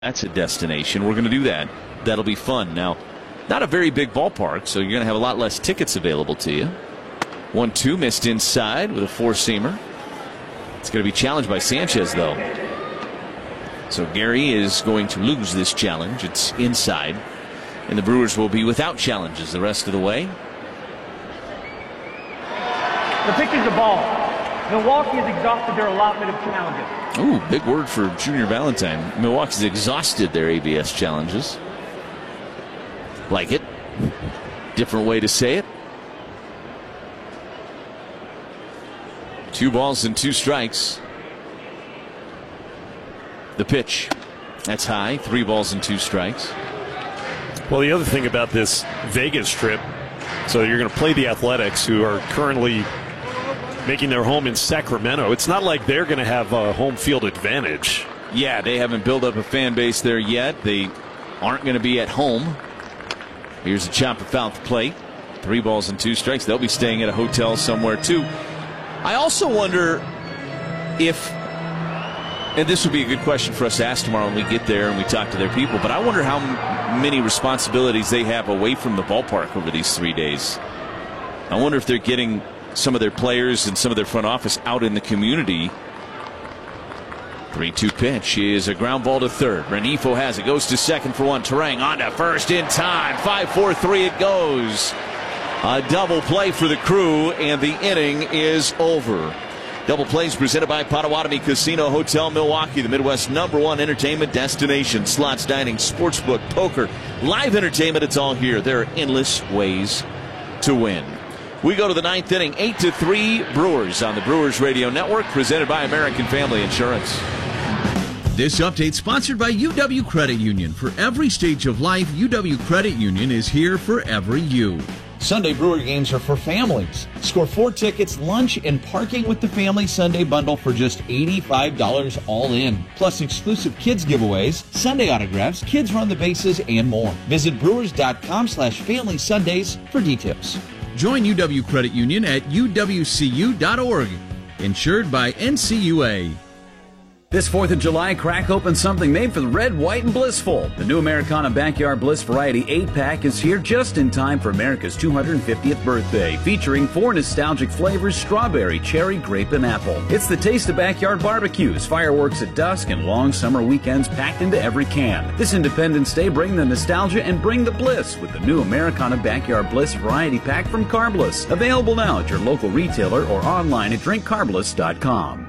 That's a destination. We're going to do that. That'll be fun. Now, not a very big ballpark, so you're going to have a lot less tickets available to you. 1-2 missed inside with a four-seamer. It's going to be challenged by Sanchez, though. So Gary is going to lose this challenge. It's inside. And the Brewers will be without challenges the rest of the way. The pitch is the ball. Milwaukee has exhausted their allotment of challenges. Ooh, big word for Junior Valentine. Milwaukee's exhausted their ABS challenges. Like it. Different way to say it. 2 balls and 2 strikes. The pitch. That's high. 3 balls and 2 strikes. Well, the other thing about this Vegas trip, so you're going to play the Athletics, who are currently making their home in Sacramento. It's not like they're going to have a home field advantage. Yeah, they haven't built up a fan base there yet. They aren't going to be at home. Here's a chopper foul at the plate. 3 balls and 2 strikes. They'll be staying at a hotel somewhere, too. I also wonder if, and this would be a good question for us to ask tomorrow when we get there and we talk to their people, but I wonder how many responsibilities they have away from the ballpark over these 3 days. I wonder if they're getting some of their players and some of their front office out in the community. 3-2 pitch is a ground ball to third. Renifo has it. Goes to second for one. Turang on to first in time. 5-4-3 it goes. A double play for the Crew, and the inning is over. Double plays presented by Potawatomi Casino Hotel Milwaukee, the Midwest #1 entertainment destination. Slots, dining, sportsbook, poker, live entertainment. It's all here. There are endless ways to win. We go to the 9th inning, 8-3 Brewers on the Brewers Radio Network, presented by American Family Insurance. This update sponsored by UW Credit Union. For every stage of life, UW Credit Union is here for every you. Sunday Brewer games are for families. Score 4 tickets, lunch, and parking with the Family Sunday Bundle for just $85 all in. Plus exclusive kids giveaways, Sunday autographs, kids run the bases, and more. Visit brewers.com/Family Sundays for details. Join UW Credit Union at uwcu.org. Insured by NCUA. This 4th of July, crack open something made for the red, white, and blissful. The new Americana Backyard Bliss Variety 8-pack is here just in time for America's 250th birthday, featuring 4 nostalgic flavors: strawberry, cherry, grape, and apple. It's the taste of backyard barbecues, fireworks at dusk, and long summer weekends packed into every can. This Independence Day, bring the nostalgia and bring the bliss with the new Americana Backyard Bliss Variety Pack from Carbliss. Available now at your local retailer or online at drinkcarbliss.com.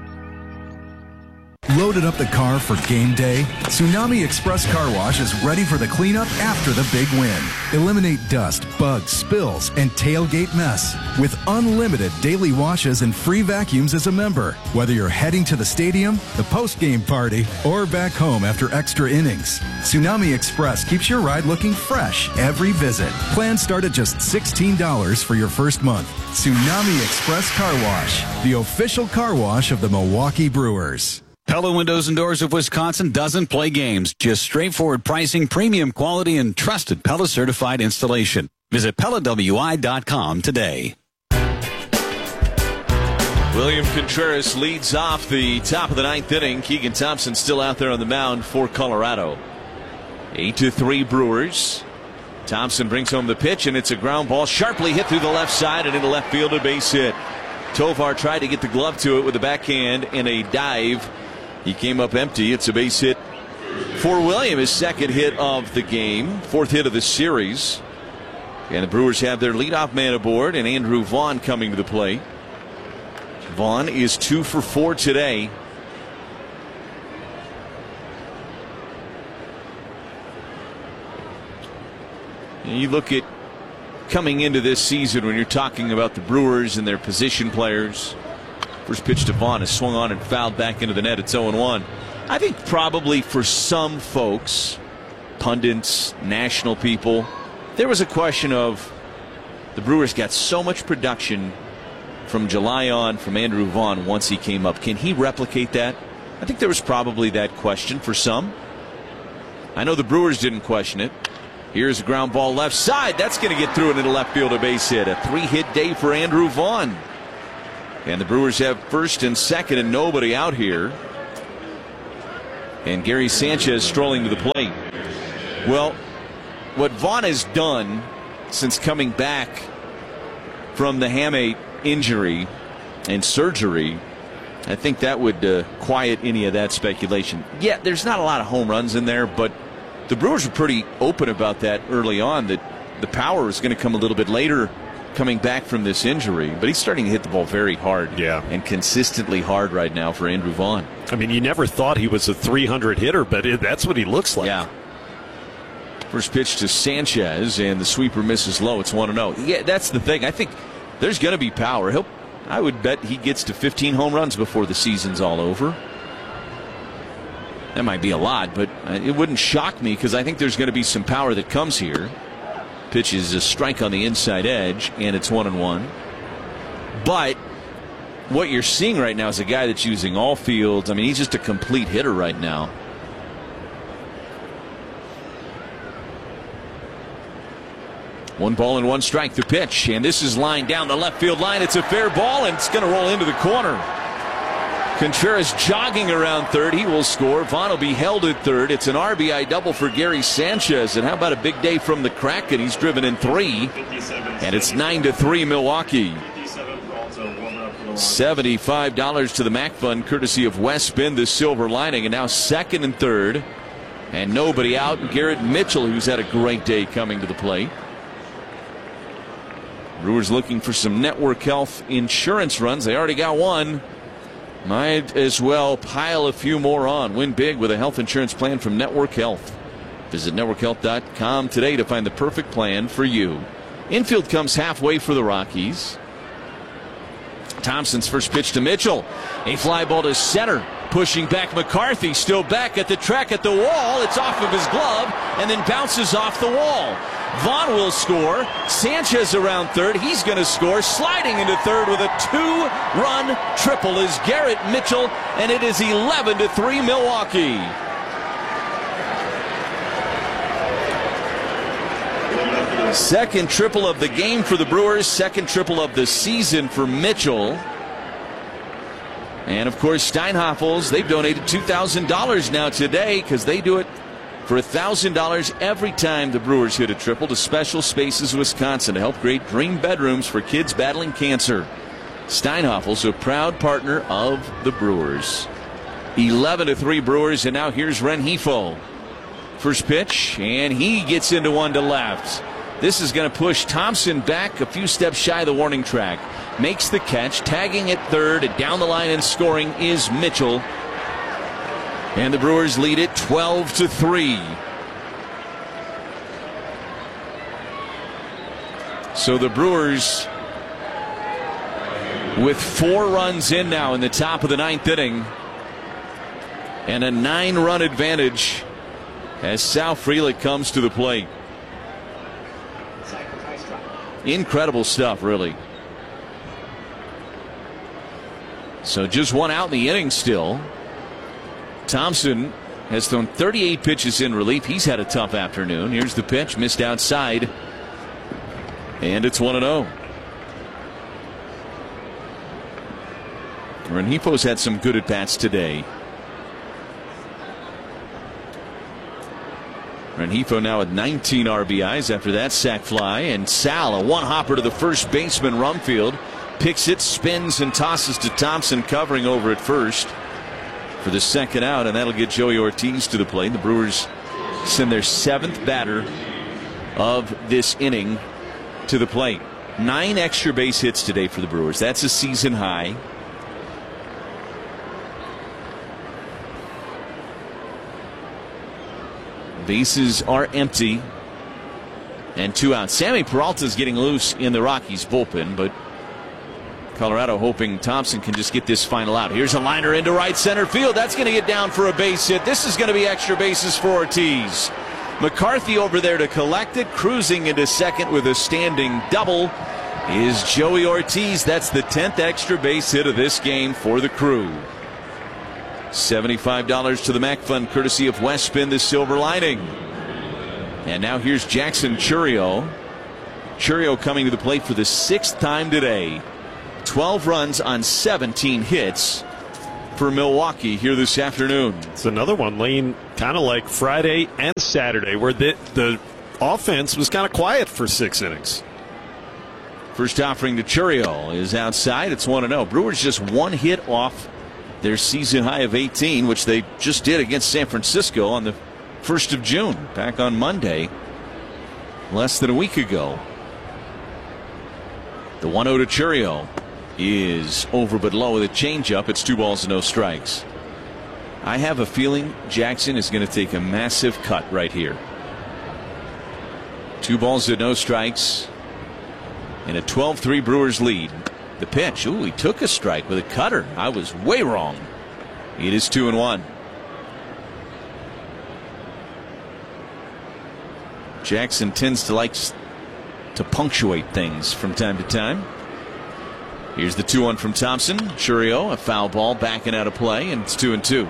Loaded up the car for game day? Tsunami Express Car Wash is ready for the cleanup after the big win. Eliminate dust, bugs, spills, and tailgate mess with unlimited daily washes and free vacuums as a member. Whether you're heading to the stadium, the post-game party, or back home after extra innings, Tsunami Express keeps your ride looking fresh every visit. Plans start at just $16 for your first month. Tsunami Express Car Wash, the official car wash of the Milwaukee Brewers. Pella Windows and Doors of Wisconsin doesn't play games. Just straightforward pricing, premium quality, and trusted Pella certified installation. Visit PellaWI.com today. William Contreras leads off the top of the 9th inning. Keegan Thompson still out there on the mound for Colorado. 8-3 Brewers. Thompson brings home the pitch, and it's a ground ball sharply hit through the left side and into left field, a base hit. Tovar tried to get the glove to it with a backhand in a dive. He came up empty. It's a base hit for William, his 2nd hit of the game, 4th hit of the series. And the Brewers have their leadoff man aboard, and Andrew Vaughn coming to the plate. Vaughn is 2 for 4 today. And you look at coming into this season when you're talking about the Brewers and their position players. First pitch to Vaughn is swung on and fouled back into the net. It's 0-1. I think probably for some folks, pundits, national people, there was a question of the Brewers got so much production from July on from Andrew Vaughn once he came up. Can he replicate that? I think there was probably that question for some. I know the Brewers didn't question it. Here's a ground ball left side. That's going to get through it into left field, a base hit. A 3-hit day for Andrew Vaughn. And the Brewers have first and second and nobody out here. And Gary Sanchez strolling to the plate. Well, what Vaughn has done since coming back from the hamate injury and surgery, I think that would quiet any of that speculation. Yeah, there's not a lot of home runs in there, but the Brewers were pretty open about that early on, that the power is going to come a little bit later coming back from this injury. But he's starting to hit the ball very hard, and consistently hard right now for Andrew Vaughn. I mean, you never thought he was a 300 hitter, but that's what he looks like. Yeah. First pitch to Sanchez, and the sweeper misses low. It's 1-0. Yeah, that's the thing. I think there's going to be power. I would bet he gets to 15 home runs before the season's all over. That might be a lot, but it wouldn't shock me because I think there's going to be some power that comes here. Pitch is a strike on the inside edge, and it's 1-1. But what you're seeing right now is a guy that's using all fields. I mean, he's just a complete hitter right now. One ball and one strike, the pitch, and this is lined down the left field line. It's a fair ball, and it's going to roll into the corner. Contreras jogging around third. He will score. Vaughn will be held at third. It's an RBI double for Gary Sanchez. And how about a big day from the Kraken? He's driven in 3, and it's 9-3 Milwaukee. $75 to the Mac Fund, courtesy of West Bend, the Silver Lining, and now second and third, and nobody out. Garrett Mitchell, who's had a great day, coming to the plate. Brewers looking for some Network Health insurance runs. They already got one. Might as well pile a few more on. Win big with a health insurance plan from Network Health. Visit networkhealth.com today to find the perfect plan for you. Infield comes halfway for the Rockies. Thompson's first pitch to Mitchell. A fly ball to center. Pushing back McCarthy. Still back at the track at the wall. It's off of his glove and then bounces off the wall. Vaughn will score. Sanchez around third. He's going to score. Sliding into third with a 2-run triple is Garrett Mitchell, and it is 11-3 Milwaukee. Second triple of the game for the Brewers. Second triple of the season for Mitchell. And of course, Steinhoffels, they've donated $2,000 now today because they do it for $1,000 every time the Brewers hit a triple to Special Spaces Wisconsin to help create dream bedrooms for kids battling cancer. Steinhoffels, a proud partner of the Brewers. 11-3 Brewers, and now here's Rengifo. First pitch, and he gets into one to left. This is going to push Thompson back a few steps shy of the warning track. Makes the catch, tagging at third, and down the line and scoring is Mitchell. And the Brewers lead it 12-3. So the Brewers with 4 runs in now in the top of the 9th inning. And a 9-run advantage as Sal Frelick comes to the plate. Incredible stuff, really. So just one out in the inning still. Thompson has thrown 38 pitches in relief. He's had a tough afternoon. Here's the pitch, missed outside. And it's 1-0. Rengifo's had some good at-bats today. Rengifo now with 19 RBIs after that sac fly. And Sal, a one-hopper to the first baseman, Rumfield. Picks it, spins, and tosses to Thompson, covering over at first for the second out, and that'll get Joey Ortiz to the plate. The Brewers send their 7th batter of this inning to the plate. 9 extra base hits today for the Brewers. That's a season high. Bases are empty and 2 outs. Sammy Peralta's getting loose in the Rockies bullpen, but Colorado hoping Thompson can just get this final out. Here's a liner into right center field. That's going to get down for a base hit. This is going to be extra bases for Ortiz. McCarthy over there to collect it. Cruising into second with a standing double is Joey Ortiz. That's the 10th extra base hit of this game for the Crew. $75 to the Mac Fund, courtesy of West Bend, the Silver Lining. And now here's Jackson Chourio. Chourio coming to the plate for the 6th time today. 12 runs on 17 hits. for Milwaukee here this afternoon. It's another one, Lane, kind of like Friday and Saturday, where the offense was kind of quiet for 6 innings. First offering to Chourio is outside. It's 1-0. Brewers just 1 hit off their season high of 18, which they just did against San Francisco on the 1st of June, back on Monday, less than a week ago. The 1-0 to Chourio is over but low with a changeup. It's 2 balls and no strikes. I have a feeling Jackson is going to take a massive cut right here. 2 balls and no strikes in a 12-3 Brewers lead. The pitch. Ooh, he took a strike with a cutter. I was way wrong. It is 2-1. Jackson tends to like to punctuate things from time to time. Here's the 2-1 from Thompson. Chourio, a foul ball backing out of play, and it's 2-2.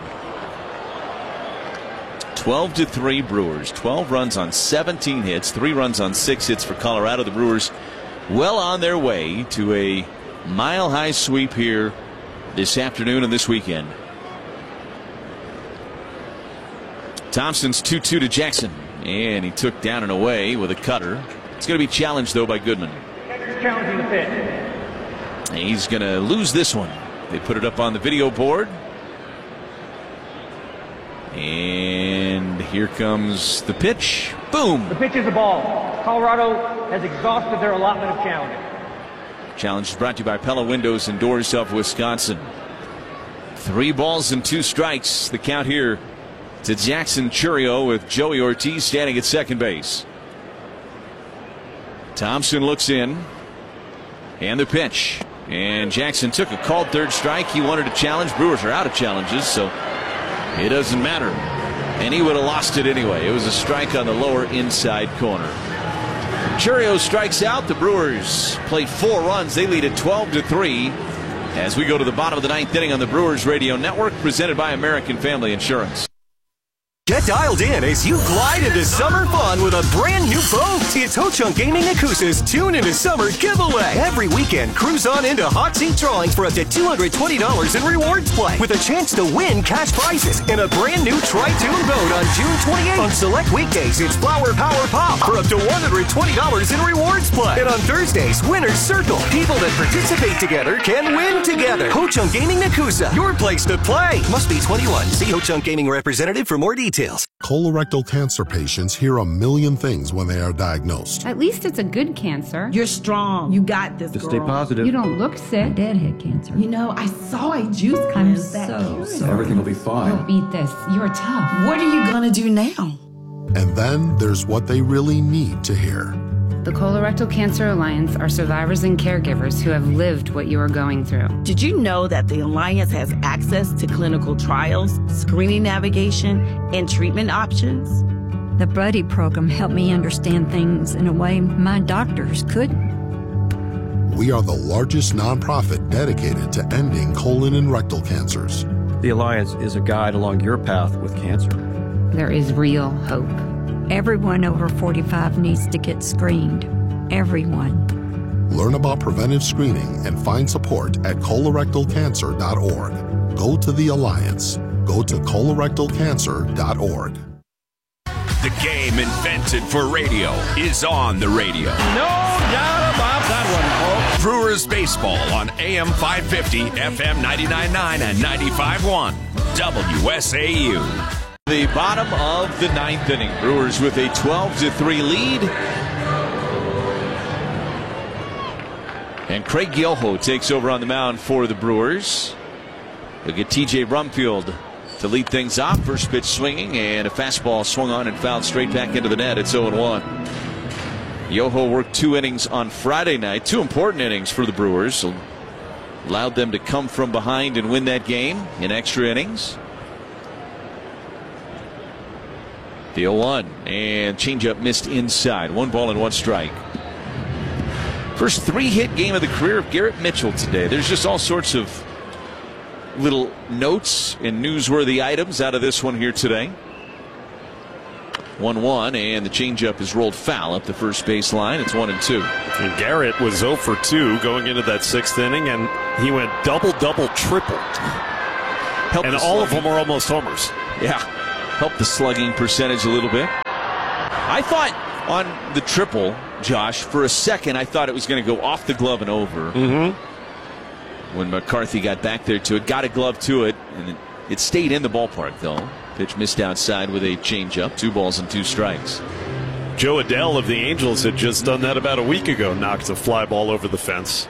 12-3 Brewers. 12 runs on 17 hits, 3 runs on 6 hits for Colorado. The Brewers well on their way to a mile-high sweep here this afternoon and this weekend. Thompson's 2-2 to Jackson, and he took down and away with a cutter. It's going to be challenged, though, by Goodman. Challenging the pitch. He's going to lose this one. They put it up on the video board. And here comes the pitch. Boom. The pitch is a ball. Colorado has exhausted their allotment of challenges. Challenge is brought to you by Pella Windows and Doors of Wisconsin. 3 balls and 2 strikes. The count here to Jackson Chourio with Joey Ortiz standing at second base. Thompson looks in. And the pitch. And Jackson took a called third strike. He wanted a challenge. Brewers are out of challenges, so it doesn't matter. And he would have lost it anyway. It was a strike on the lower inside corner. Chourio strikes out. The Brewers played 4 runs. They lead at 12-3 as we go to the bottom of the 9th inning on the Brewers Radio Network, presented by American Family Insurance. Get dialed in as you glide into summer fun with a brand new boat. It's Ho-Chunk Gaming Nakusa's Tune into Summer giveaway. Every weekend, cruise on into hot seat drawings for up to $220 in rewards play with a chance to win cash prizes and a brand new Tri-Tune boat on June 28th. On select weekdays, it's Flower Power Pop for up to $120 in rewards play. And on Thursdays, Winner's Circle. People that participate together can win together. Ho-Chunk Gaming Nakusa, your place to play. Must be 21. See Ho-Chunk Gaming representative for more details. Colorectal cancer patients hear a million things when they are diagnosed. At least it's a good cancer. You're strong. You got this, Just girl. stay positive. You don't look sick. Deadhead cancer. You know, I saw a juice cleanse. I'm so sorry. Everything will be fine. You'll beat this. You're tough. What are you gonna do now? And then there's what they really need to hear. The Colorectal Cancer Alliance are survivors and caregivers who have lived what you are going through. Did you know that the Alliance has access to clinical trials, screening navigation, and treatment options? The Buddy program helped me understand things in a way my doctors couldn't. We are the largest nonprofit dedicated to ending colon and rectal cancers. The Alliance is a guide along your path with cancer. There is real hope. Everyone over 45 needs to get screened. Everyone. Learn about preventive screening and find support at colorectalcancer.org. Go to the Alliance. Go to colorectalcancer.org. The game invented for radio is on the radio. No doubt about that one, folks. Brewers baseball on AM 550, FM 99.9 and 95.1. WSAU. The bottom of the 9th inning. Brewers with a 12-3 lead. And Craig Yoho takes over on the mound for the Brewers. They'll get TJ Rumfield to lead things off. First pitch swinging, and a fastball swung on and fouled straight back into the net. It's 0-1. Yoho worked 2 innings on Friday night. 2 important innings for the Brewers. Allowed them to come from behind and win that game in extra innings. The 0-1, and changeup missed inside. 1 ball and 1 strike. First 3-hit game of the career of Garrett Mitchell today. There's just all sorts of little notes and newsworthy items out of this one here today. 1-1, and the changeup is rolled foul up the first base line. It's 1-2. And Garrett was 0 for 2 going into that 6th inning, and he went double, triple. And all of them are almost homers. Yeah. Help the slugging percentage a little bit. I thought on the triple, Josh, for a second, I thought it was going to go off the glove and over. Mm-hmm. When McCarthy got back there to it, got a glove to it, and it stayed in the ballpark, though. Pitch missed outside with a changeup. 2 balls and 2 strikes. Joe Adell of the Angels had just done that about a week ago, knocked a fly ball over the fence.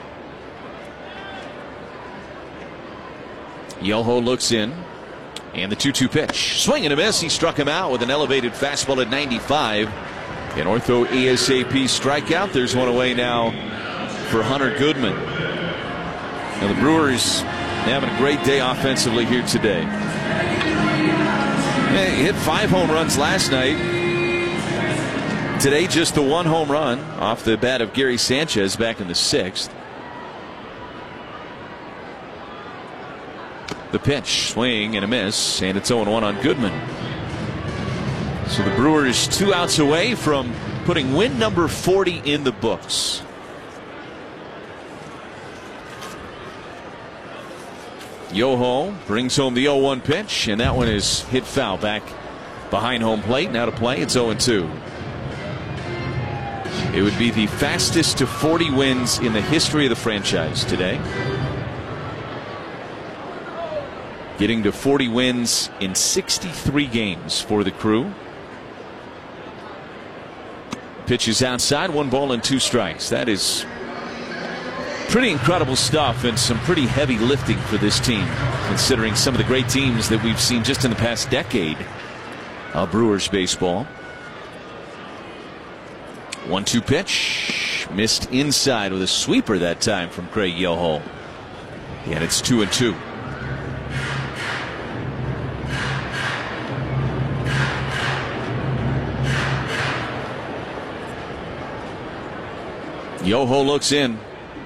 Yoho looks in, and the 2-2 pitch. Swing and a miss. He struck him out with an elevated fastball at 95. An ortho ASAP strikeout. There's one away now for Hunter Goodman. Now the Brewers having a great day offensively here today. He hit 5 home runs last night. Today just the 1 home run off the bat of Gary Sanchez back in the 6th. The pitch, swing and a miss, and it's 0-1 on Goodman. So the Brewers 2 outs away from putting win number 40 in the books. Yoho brings home the 0-1 pitch, and that one is hit foul back behind home plate. Now to play, it's 0-2. It would be the fastest to 40 wins in the history of the franchise today. Getting to 40 wins in 63 games for the Crew. Pitch is outside, 1 ball and 2 strikes. That is pretty incredible stuff and some pretty heavy lifting for this team, considering some of the great teams that we've seen just in the past decade of Brewers baseball. 1-2 pitch, missed inside with a sweeper that time from Craig Yoho. And it's 2-2. Yoho looks in.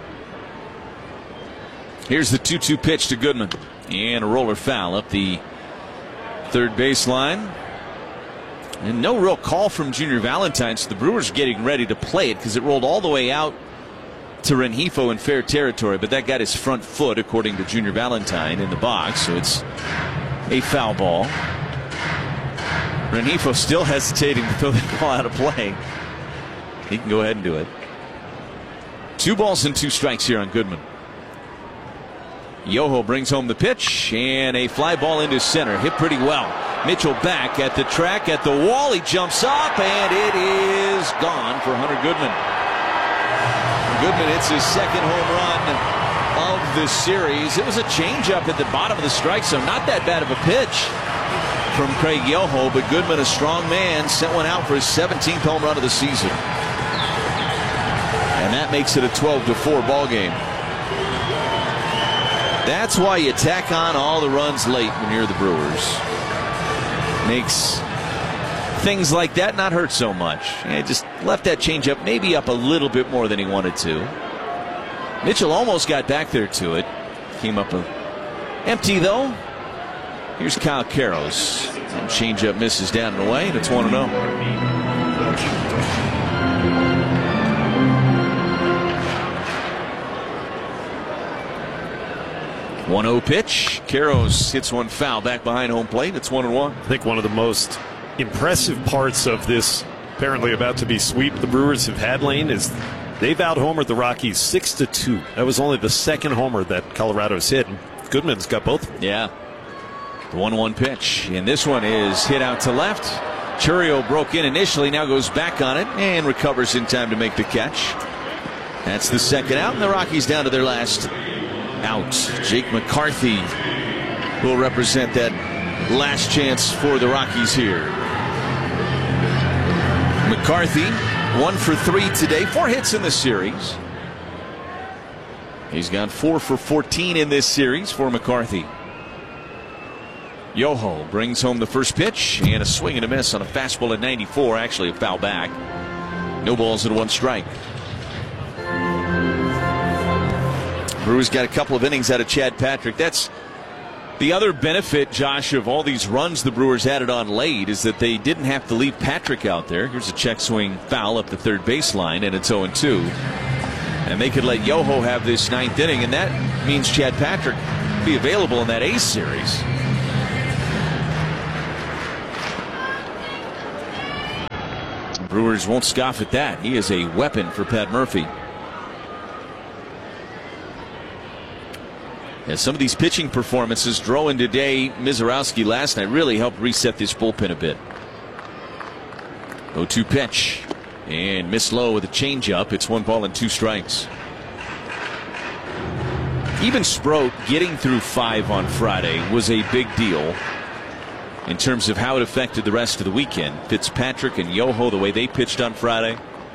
Here's the 2-2 pitch to Goodman. And a roller foul up the third baseline. And no real call from Junior Valentine, so the Brewers are getting ready to play it because it rolled all the way out to Rengifo in fair territory, but that got his front foot, according to Junior Valentine, in the box, so it's a foul ball. Rengifo still hesitating to throw the ball out of play. He can go ahead and do it. 2 balls and 2 strikes here on Goodman. Yoho brings home the pitch, and a fly ball into center. Hit pretty well. Mitchell back at the track, at the wall. He jumps up, and it is gone for Hunter Goodman. Goodman hits his 2nd home run of the series. It was a changeup at the bottom of the strike zone. Not that bad of a pitch from Craig Yoho, but Goodman, a strong man, sent one out for his 17th home run of the season. And that makes it a 12-4 ball game. That's why you tack on all the runs late when you're the Brewers. Makes things like that not hurt so much. He just left that changeup maybe up a little bit more than he wanted to. Mitchell almost got back there to it. Came up empty though. Here's Kyle Karros. And changeup misses down and away, and it's 1-0. 1-0 pitch. Karros hits one foul back behind home plate. It's 1-1. I think one of the most impressive parts of this apparently about to be sweep the Brewers have had, Lane, is they've out-homered the Rockies 6-2. That was only the 2nd homer that Colorado's hit. And Goodman's got both. Yeah. The 1-1 pitch. And this one is hit out to left. Churio broke in initially, now goes back on it and recovers in time to make the catch. That's the 2nd out, and the Rockies down to their last out. Jake McCarthy will represent that last chance for the Rockies here. McCarthy 1 for 3 today, 4 hits in the series. He's got 4 for 14 in this series for McCarthy. Yoho brings home the first pitch, and a swing and a miss on a fastball at 94, actually a foul back. No balls and 1 strike. Brewers got a couple of innings out of Chad Patrick. That's the other benefit, Josh, of all these runs the Brewers added on late, is that they didn't have to leave Patrick out there. Here's a check swing foul up the third baseline, and it's 0-2. And they could let Yoho have this 9th inning, and that means Chad Patrick be available in that A's series. Brewers won't scoff at that. He is a weapon for Pat Murphy. As some of these pitching performances, Drowan today, Mizorowski last night, really helped reset this bullpen a bit. 0-2 pitch. And miss low with a changeup. It's 1 ball and 2 strikes. Even Sproat getting through 5 on Friday was a big deal in terms of how it affected the rest of the weekend. Fitzpatrick and Yoho, the way they pitched on Friday.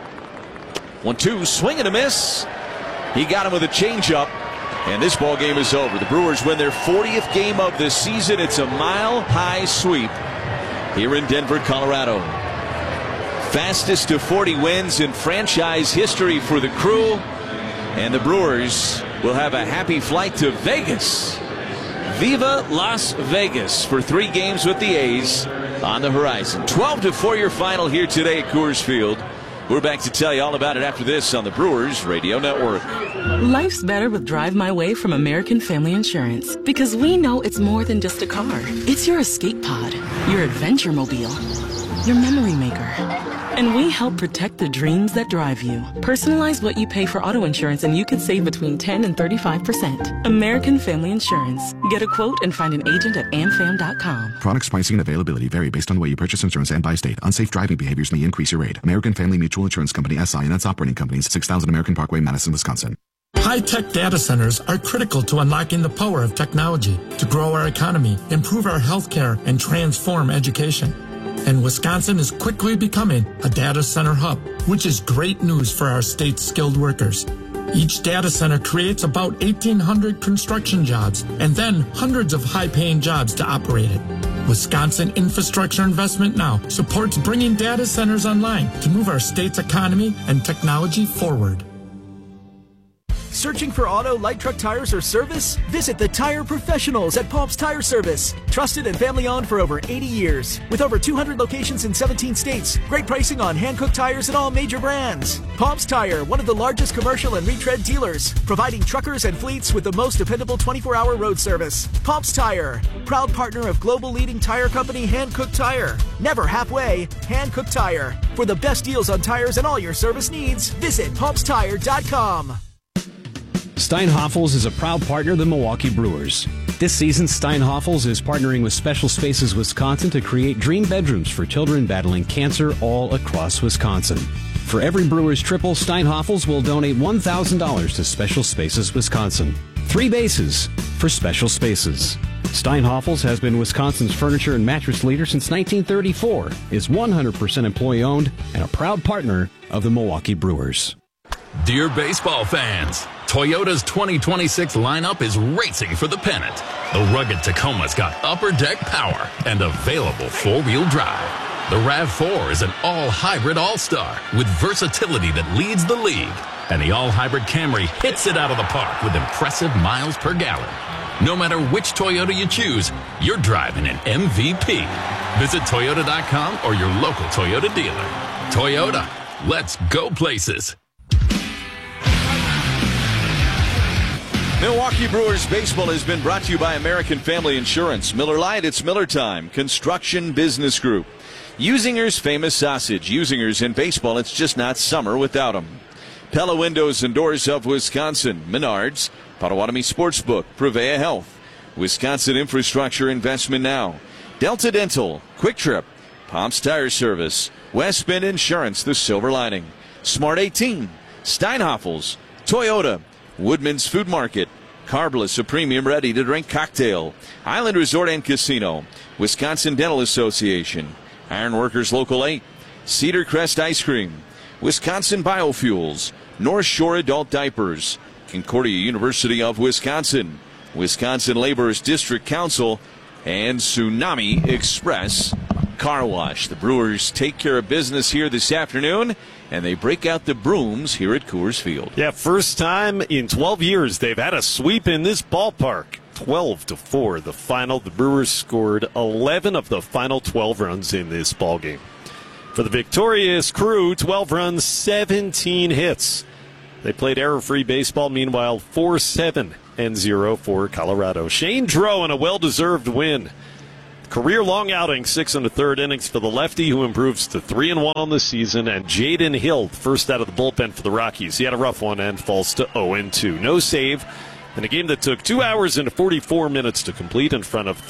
1-2, swing and a miss. He got him with a changeup. And this ball game is over. The Brewers win their 40th game of the season. It's a mile-high sweep here in Denver, Colorado. Fastest to 40 wins in franchise history for the Crew. And the Brewers will have a happy flight to Vegas. Viva Las Vegas for 3 games with the A's on the horizon. 12-4 your final here today at Coors Field. We're back to tell you all about it after this on the Brewers Radio Network. Life's better with Drive My Way from American Family Insurance, because we know it's more than just a car. It's your escape pod, your adventure mobile, your memory maker. And we help protect the dreams that drive you. Personalize what you pay for auto insurance and you could save between 10 and 35%. American Family Insurance. Get a quote and find an agent at amfam.com. Products, pricing, and availability vary based on the way you purchase insurance and by state. Unsafe driving behaviors may increase your rate. American Family Mutual Insurance Company, SI, and its operating companies, 6000 American Parkway, Madison, Wisconsin. High-tech data centers are critical to unlocking the power of technology to grow our economy, improve our healthcare, and transform education. And Wisconsin is quickly becoming a data center hub, which is great news for our state's skilled workers. Each data center creates about 1,800 construction jobs and then hundreds of high-paying jobs to operate it. Wisconsin Infrastructure Investment Now supports bringing data centers online to move our state's economy and technology forward. Searching for auto, light truck tires or service? Visit the Tire Professionals at Pops Tire Service. Trusted and family owned for over 80 years. With over 200 locations in 17 states. Great pricing on hand-cooked tires and all major brands. Pops Tire, one of the largest commercial and retread dealers. Providing truckers and fleets with the most dependable 24-hour road service. Pops Tire, proud partner of global leading tire company Hankook Tire. Never halfway, Hankook Tire. For the best deals on tires and all your service needs, visit popstire.com. Steinhoffels is a proud partner of the Milwaukee Brewers. This season, Steinhoffels is partnering with Special Spaces Wisconsin to create dream bedrooms for children battling cancer all across Wisconsin. For every Brewers triple, Steinhoffels will donate $1,000 to Special Spaces Wisconsin. 3 bases for Special Spaces. Steinhoffels has been Wisconsin's furniture and mattress leader since 1934, is 100% employee-owned, and a proud partner of the Milwaukee Brewers. Dear baseball fans, Toyota's 2026 lineup is racing for the pennant. The rugged Tacoma's got upper deck power and available 4-wheel drive. The RAV4 is an all-hybrid all-star with versatility that leads the league. And the all-hybrid Camry hits it out of the park with impressive miles per gallon. No matter which Toyota you choose, you're driving an MVP. Visit Toyota.com or your local Toyota dealer. Toyota, let's go places. Milwaukee Brewers baseball has been brought to you by American Family Insurance. Miller Lite, it's Miller time. Construction Business Group. Usinger's famous sausage. Usinger's in baseball, it's just not summer without them. Pella Windows and Doors of Wisconsin. Menards. Potawatomi Sportsbook. Prevea Health. Wisconsin Infrastructure Investment Now. Delta Dental. Quick Trip. Pops Tire Service. West Bend Insurance. The Silver Lining. Smart 18. Steinhoffels. Toyota. Woodman's Food Market. Carbless, a premium ready-to-drink cocktail. Island Resort and Casino. Wisconsin Dental Association. Ironworkers Local 8. Cedar Crest Ice Cream. Wisconsin Biofuels. North Shore Adult Diapers. Concordia University of Wisconsin. Wisconsin Laborers District Council. And Tsunami Express Car Wash. The Brewers take care of business here this afternoon, and they break out the brooms here at Coors Field. Yeah, first time in 12 years they've had a sweep in this ballpark. 12-4 the final. The Brewers scored 11 of the final 12 runs in this ballgame. For the victorious Crew, 12 runs, 17 hits. They played error-free baseball. Meanwhile, 4-7-0 for Colorado. Shane Drowan, a well-deserved win. Career-long outing, 6 1/3 innings for the lefty, who improves to 3-1 on the season, and Jaden Hill, first out of the bullpen for the Rockies. He had a rough one and falls to 0-2. No save in a game that took 2 hours and 44 minutes to complete in front of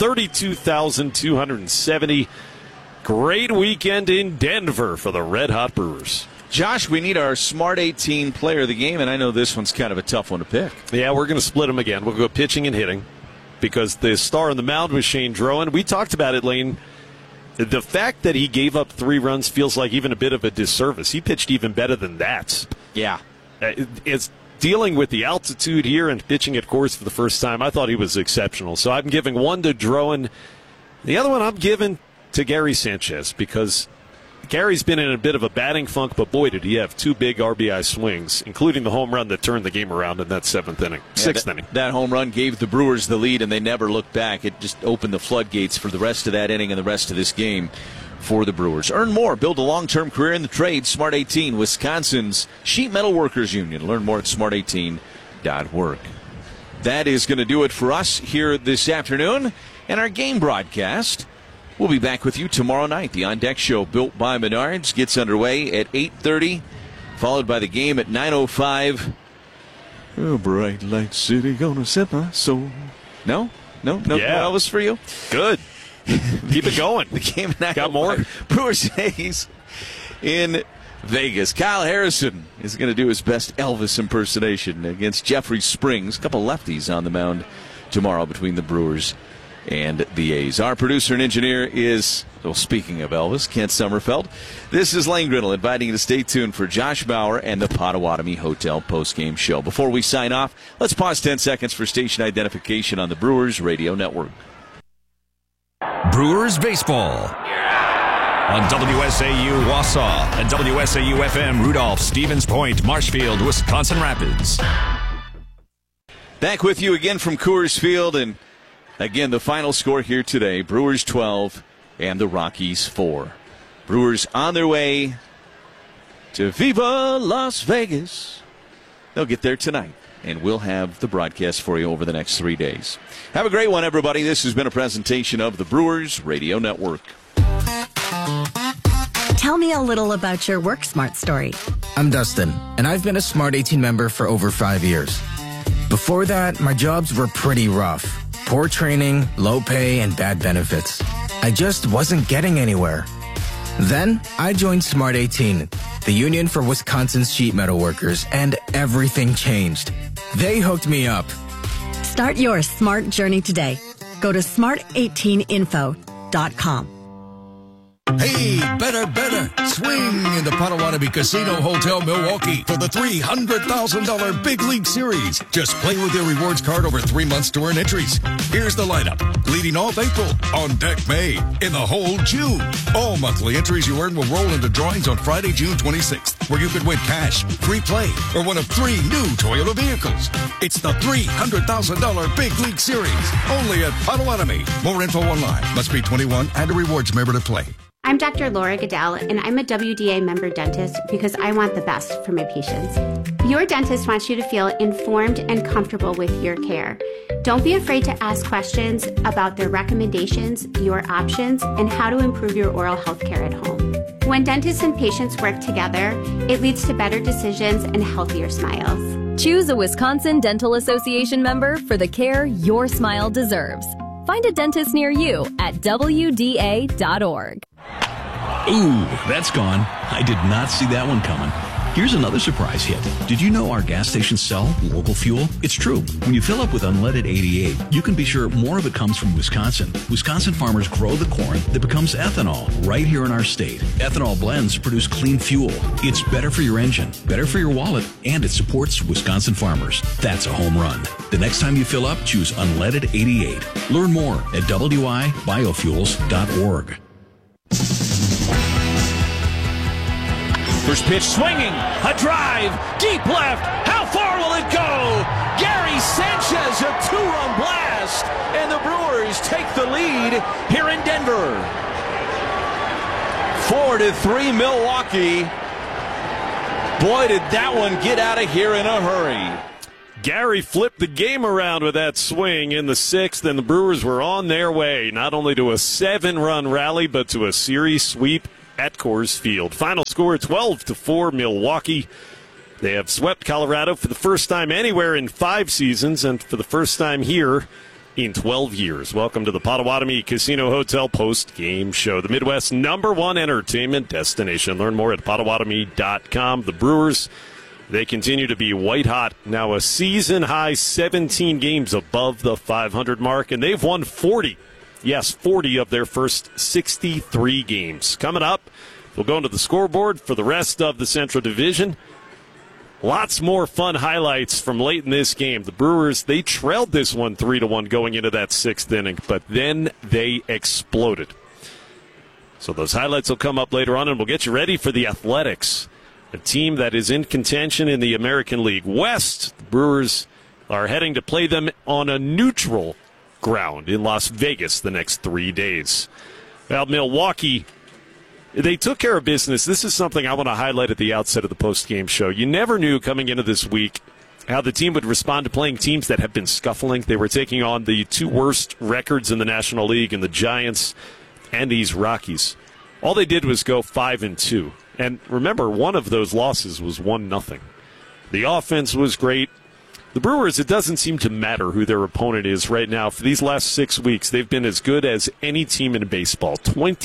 32,270. Great weekend in Denver for the Red Hot Brewers. Josh, we need our Smart 18 player of the game, and I know this one's kind of a tough one to pick. Yeah, we're going to split them again. We'll go pitching and hitting, because the star on the mound was Shane Drowan. We talked about it, Lane. The fact that he gave up 3 runs feels like even a bit of a disservice. He pitched even better than that. Yeah. It's dealing with the altitude here and pitching at course for the first time. I thought he was exceptional. So I'm giving one to Drowan. The other one I'm giving to Gary Sanchez, because Gary's been in a bit of a batting funk, but boy, did he have 2 big RBI swings, including the home run that turned the game around in that 6th inning. That home run gave the Brewers the lead, and they never looked back. It just opened the floodgates for the rest of that inning and the rest of this game for the Brewers. Earn more. Build a long-term career in the trade. Smart 18, Wisconsin's Sheet Metal Workers Union. Learn more at smart18.org. That is going to do it for us here this afternoon and our game broadcast. We'll be back with you tomorrow night. The On Deck Show, built by Menards, gets underway at 8:30, followed by the game at 9:05. Oh, bright light city gonna set my soul. No, Yeah. Elvis for you. Good. Keep it going. The game at 9:05. Got more? Brewers Hayes in Vegas. Kyle Harrison is going to do his best Elvis impersonation against Jeffrey Springs. A couple lefties on the mound tomorrow between the Brewers and the A's. Our producer and engineer is, well, speaking of Elvis, Kent Sommerfeld. This is Lane Grinnell inviting you to stay tuned for Josh Bauer and the Potawatomi Hotel postgame show. Before we sign off, let's pause 10 seconds for station identification on the Brewers Radio Network. Brewers Baseball on WSAU Wausau and WSAU-FM Rudolph, Stevens Point, Marshfield, Wisconsin Rapids. Back with you again from Coors Field, and again, the final score here today, Brewers 12 and the Rockies 4. Brewers on their way to Viva Las Vegas. They'll get there tonight, and we'll have the broadcast for you over the next 3 days. Have a great one, everybody. This has been a presentation of the Brewers Radio Network. Tell me a little about your Work Smart story. I'm Dustin, and I've been a Smart 18 member for over 5 years. Before that, my jobs were pretty rough. Poor training, low pay, and bad benefits. I just wasn't getting anywhere. Then, I joined Smart 18, the union for Wisconsin's sheet metal workers, and everything changed. They hooked me up. Start your smart journey today. Go to smart18info.com. Hey, better. Swing into Potawatomi Casino Hotel Milwaukee for the $300,000 Big League Series. Just play with your rewards card over 3 months to earn entries. Here's the lineup. Leading off April, on deck May, in the hole June. All monthly entries you earn will roll into drawings on Friday, June 26th, where you could win cash, free play, or one of 3 new Toyota vehicles. It's the $300,000 Big League Series, only at Potawatomi. More info online. Must be 21 and a rewards member to play. I'm Dr. Laura Goodell, and I'm a WDA member dentist because I want the best for my patients. Your dentist wants you to feel informed and comfortable with your care. Don't be afraid to ask questions about their recommendations, your options, and how to improve your oral health care at home. When dentists and patients work together, it leads to better decisions and healthier smiles. Choose a Wisconsin Dental Association member for the care your smile deserves. Find a dentist near you at WDA.org. Ooh, that's gone. I did not see that one coming. Here's another surprise hit. Did you know our gas stations sell local fuel? It's true. When you fill up with unleaded 88, you can be sure more of it comes from Wisconsin. Wisconsin farmers grow the corn that becomes ethanol right here in our state. Ethanol blends produce clean fuel. It's better for your engine, better for your wallet, and it supports Wisconsin farmers. That's a home run. The next time you fill up, choose unleaded 88. Learn more at wibiofuels.org. First pitch swinging, a drive, deep left, how far will it go? Gary Sanchez, a 2-run blast, and the Brewers take the lead here in Denver. 4-3 Milwaukee. Boy, did that one get out of here in a hurry. Gary flipped the game around with that swing in the 6th, and the Brewers were on their way not only to a 7-run rally, but to a series sweep at Coors Field. Final score 12-4 Milwaukee. They have swept Colorado for the first time anywhere in 5 seasons, and for the first time here in 12 years. Welcome to the Potawatomi Casino Hotel post-game show, the Midwest's #1 entertainment destination. Learn more at Potawatomi.com. The Brewers, they continue to be white hot. Now a season-high 17 games above the 500 mark, and they've won 40. Yes, 40 of their first 63 games. Coming up, we'll go into the scoreboard for the rest of the Central Division. Lots more fun highlights from late in this game. The Brewers, they trailed this one 3-1 going into that 6th inning, but then they exploded. So those highlights will come up later on, and we'll get you ready for the Athletics, a team that is in contention in the American League West. The Brewers are heading to play them on a neutral ground in Las Vegas the next 3 days. Well, Milwaukee, they took care of business. This is something I want to highlight at the outset of the post-game show. You never knew coming into this week how the team would respond to playing teams that have been scuffling. They were taking on the 2 worst records in the National League, and the Giants and these Rockies. All they did was go 5-2. And remember, one of those losses was 1-0. The offense was great. The Brewers, it doesn't seem to matter who their opponent is right now. For these last 6 weeks, they've been as good as any team in baseball,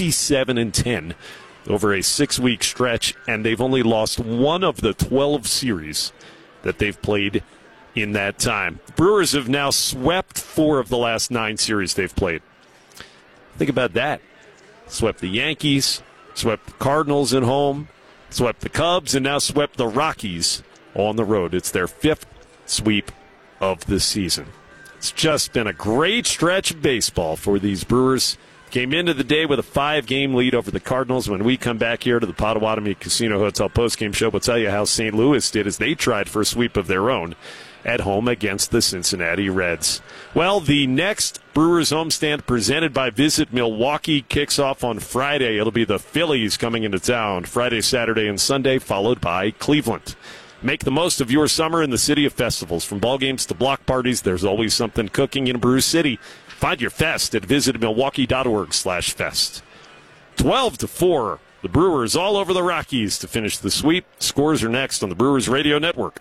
27-10 over a 6-week stretch, and they've only lost 1 of the 12 series that they've played in that time. The Brewers have now swept 4 of the last 9 series they've played. Think about that. Swept the Yankees, swept the Cardinals at home, swept the Cubs, and now swept the Rockies on the road. It's their 5th sweep of the season. It's just been a great stretch of baseball for these Brewers. Came into the day with a 5-game lead over the Cardinals. When we come back here to the Potawatomi Casino Hotel postgame show, we'll tell you how St. Louis did as they tried for a sweep of their own at home against the Cincinnati Reds. Well, the next Brewers homestand presented by Visit Milwaukee kicks off on Friday. It'll be the Phillies coming into town Friday, Saturday, and Sunday, followed by Cleveland. Make the most of your summer in the city of festivals. From ball games to block parties, there's always something cooking in Brew City. Find your fest at visitmilwaukee.org/fest. 12-4, the Brewers all over the Rockies to finish the sweep. Scores are next on the Brewers Radio Network.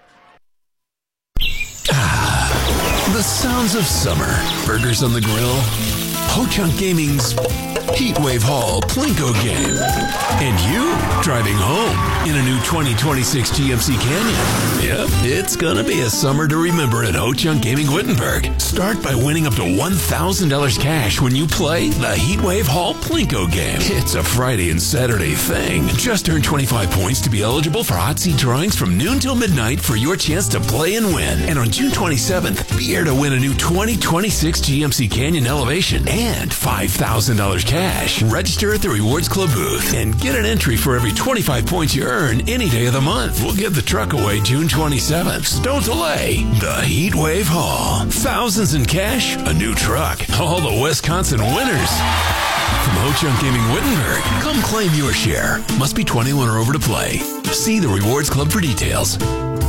The sounds of summer. Burgers on the grill. Ho-Chunk Gaming's Heatwave Hall Plinko game. And you driving home in a new 2026 GMC Canyon. Yep, it's gonna be a summer to remember at Ho-Chunk Gaming Wittenberg. Start by winning up to $1,000 cash when you play the Heatwave Hall Plinko game. It's a Friday and Saturday thing. Just earn 25 points to be eligible for hot seat drawings from noon till midnight for your chance to play and win. And on June 27th, be here to win a new 2026 GMC Canyon Elevation and $5,000 cash. Register at the Rewards Club booth and get an entry for every 25 points you earn any day of the month. We'll give the truck away June 27th. So don't delay. The Heatwave Hall. Thousands in cash, a new truck. All the Wisconsin winners. From Ho-Chunk Gaming Wittenberg, come claim your share. Must be 21 or over to play. See the Rewards Club for details.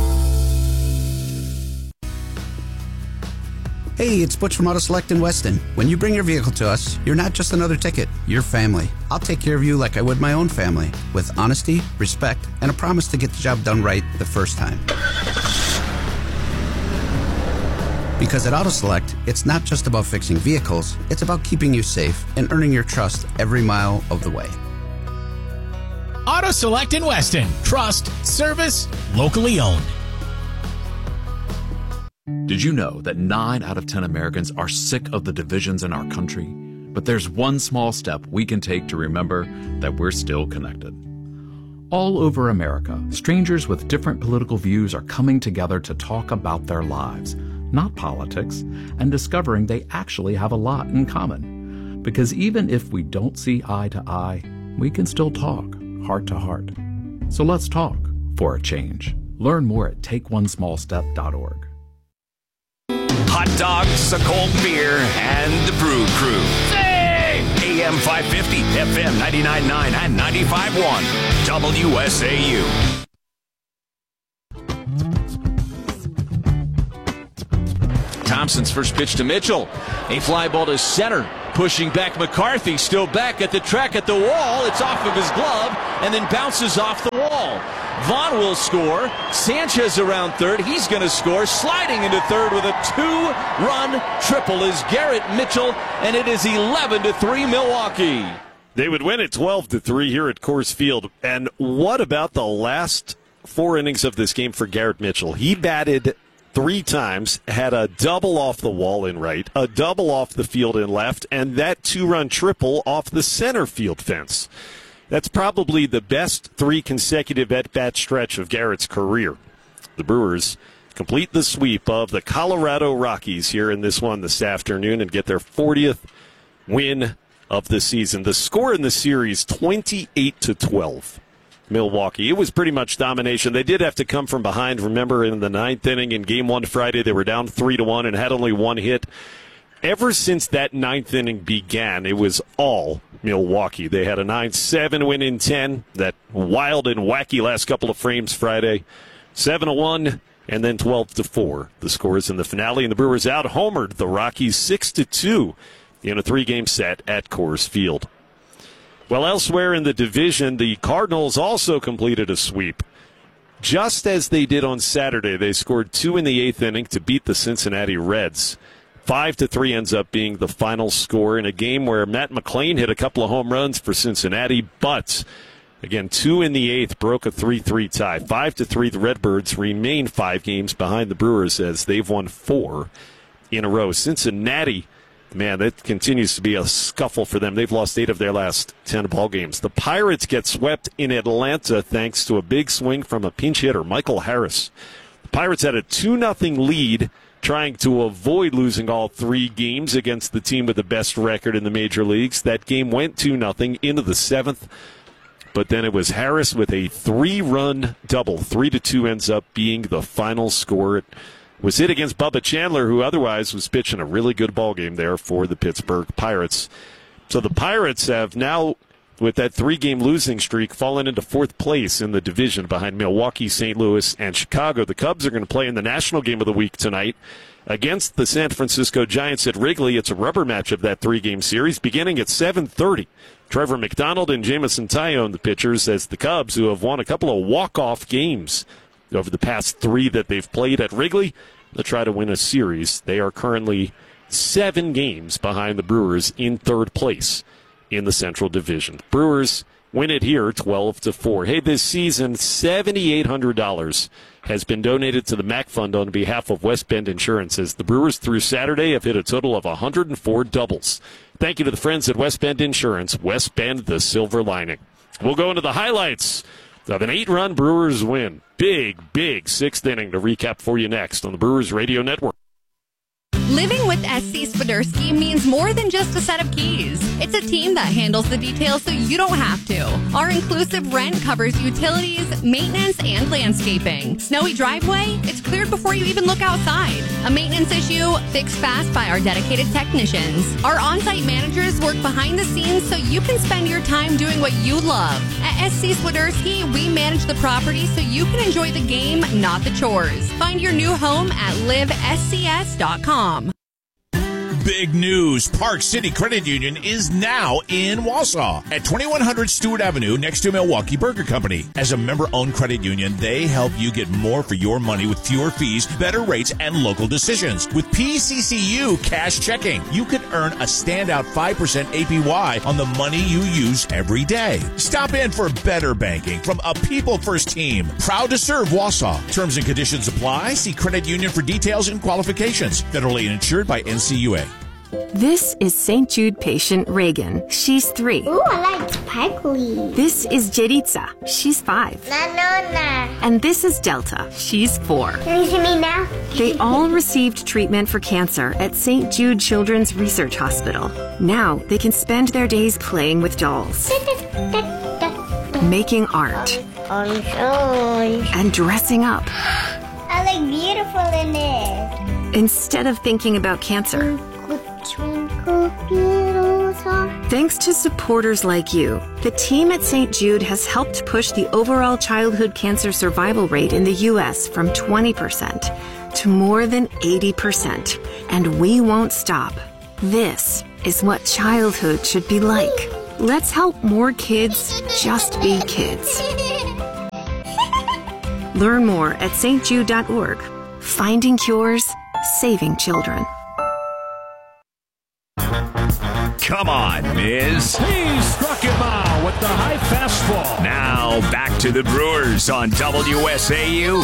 Hey, it's Butch from Auto Select in Weston. When you bring your vehicle to us, you're not just another ticket, you're family. I'll take care of you like I would my own family, with honesty, respect, and a promise to get the job done right the first time. Because at Auto Select, it's not just about fixing vehicles, it's about keeping you safe and earning your trust every mile of the way. Auto Select in Weston. Trust, service, locally owned. Did you know that 9 out of 10 Americans are sick of the divisions in our country? But there's one small step we can take to remember that we're still connected. All over America, strangers with different political views are coming together to talk about their lives, not politics, and discovering they actually have a lot in common. Because even if we don't see eye to eye, we can still talk heart to heart. So let's talk for a change. Learn more at takeonesmallstep.org. Hot dogs, a cold beer, and the Brew Crew. Hey! AM 550, FM 99.9, and 95.1. WSAU. Thompson's first pitch to Mitchell. A fly ball to center. Pushing back McCarthy, still back at the track at the wall. It's off of his glove and then bounces off the wall. Vaughn will score. Sanchez around third. He's going to score. Sliding into third with a 2-run triple is Garrett Mitchell, and it is 11-3 Milwaukee. They would win it 12-3 here at Coors Field. And what about the last 4 innings of this game for Garrett Mitchell? He batted 3 times, had a double off the wall in right, a double off the field in left, and that 2-run triple off the center field fence. That's probably the best 3 consecutive at-bat stretch of Garrett's career. The Brewers complete the sweep of the Colorado Rockies here in this one this afternoon and get their 40th win of the season. The score in the series, 28-12. Milwaukee. It was pretty much domination. They did have to come from behind. Remember, in the 9th inning in Game 1 Friday, they were down 3-1 and had only 1 hit. Ever since that 9th inning began, it was all Milwaukee. They had a 9-7 win in 10, that wild and wacky last couple of frames Friday. 7-1 and then 12-4. The scores in the finale, and the Brewers out-homered the Rockies 6-2 in a 3-game set at Coors Field. Well, elsewhere in the division, the Cardinals also completed a sweep. Just as they did on Saturday, they scored 2 in the 8th inning to beat the Cincinnati Reds. 5-3 ends up being the final score in a game where Matt McClain hit a couple of home runs for Cincinnati, but again, 2 in the 8th broke a 3-3 tie. 5-3, the Redbirds remain 5 games behind the Brewers as they've won 4 in a row. Cincinnati, man, that continues to be a scuffle for them. They've lost 8 of their last 10 ball games. The Pirates get swept in Atlanta thanks to a big swing from a pinch hitter, Michael Harris. The Pirates had a 2-0 lead, trying to avoid losing all 3 games against the team with the best record in the major leagues. That game went 2-0 into the 7th, but then it was Harris with a 3-run double. 3-2 ends up being the final score. It was hit against Bubba Chandler, who otherwise was pitching a really good ball game there for the Pittsburgh Pirates. So the Pirates have now, with that 3-game losing streak, fallen into 4th place in the division behind Milwaukee, St. Louis, and Chicago. The Cubs are going to play in the national game of the week tonight against the San Francisco Giants at Wrigley. It's a rubber match of that 3-game series beginning at 7:30. Trevor McDonald and Jameson Taillon, the pitchers, as the Cubs, who have won a couple of walk-off games over the past 3 that they've played at Wrigley, they'll try to win a series. They are currently 7 games behind the Brewers in 3rd place in the Central Division. Brewers win it here 12-4. Hey, this season, $7,800 has been donated to the MAC Fund on behalf of West Bend Insurance, as the Brewers through Saturday have hit a total of 104 doubles. Thank you to the friends at West Bend Insurance. West Bend, the silver lining. We'll go into the highlights of an 8-run Brewers win. Big 6th inning to recap for you next on the Brewers Radio Network. Living with SC Swiderski means more than just a set of keys. It's a team that handles the details so you don't have to. Our inclusive rent covers utilities, maintenance, and landscaping. Snowy driveway? It's cleared before you even look outside. A maintenance issue? Fixed fast by our dedicated technicians. Our on-site managers work behind the scenes so you can spend your time doing what you love. At SC Swiderski, we manage the property so you can enjoy the game, not the chores. Find your new home at livescs.com. Big news. Park City Credit Union is now in Wausau at 2100 Stewart Avenue next to Milwaukee Burger Company. As a member-owned credit union, they help you get more for your money with fewer fees, better rates, and local decisions. With PCCU Cash Checking, you can earn a standout 5% APY on the money you use every day. Stop in for better banking from a people-first team. Proud to serve Wausau. Terms and conditions apply. See credit union for details and qualifications. Federally insured by NCUA. This is St. Jude patient Reagan. She's 3. Ooh, I like sparkly. This is Jeritza. She's 5. And this is Delta. She's 4. Can you see me now? They all received treatment for cancer at St. Jude Children's Research Hospital. Now they can spend their days playing with dolls, making art, and dressing up. I look beautiful in it. Instead of thinking about cancer. Twinkle, little star. Thanks to supporters like you, the team at St. Jude has helped push the overall childhood cancer survival rate in the U.S. from 20% to more than 80%. And we won't stop. This is what childhood should be like. Let's help more kids just be kids. Learn more at stjude.org. Finding cures, saving children. Come on, Miz. He struck him out with the high fastball. Now back to the Brewers on WSAU.